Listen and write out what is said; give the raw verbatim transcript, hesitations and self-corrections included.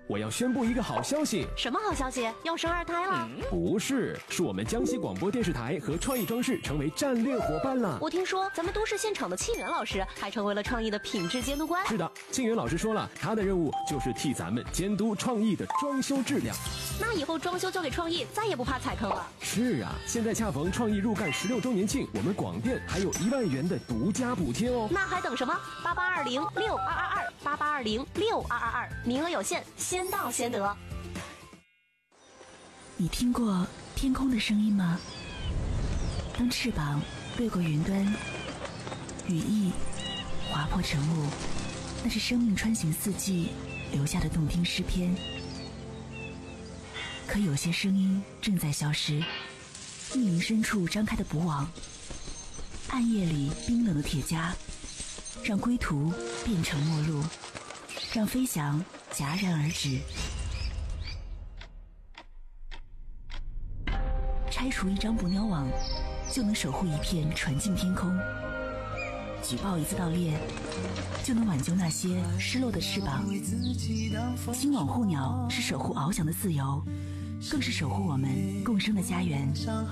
我要宣布一个好消息。 什么好消息？要生二胎了？ 不是，是我们江西广播电视台和创意装饰成为战略伙伴了。 我听说咱们都市现场的沁园老师还成为了创意的品质监督官。 是的，沁园老师说了，他的任务就是替咱们监督创意的装修质量。 那以后装修交给创意，再也不怕踩坑了。 是啊，现在恰逢创意入干十六周年庆，我们广电还有一万元的独家补贴哦。 那还等什么？八八二零六二二二八八二零六二二二，名额有限，先到先得。 你听过天空的声音吗？当翅膀掠过云端，羽翼划破晨雾，那是生命穿行四季留下的动听诗篇。可有些声音正在消失，密林深处张开的捕网，暗夜里冰冷的铁夹，让归途变成陌路，让飞翔戛然而止。拆除一张捕鸟网，就能守护一片纯净天空；举报一次盗猎，就能挽救那些失落的翅膀。新网护鸟是守护翱翔的自由，更是守护我们共生的家园。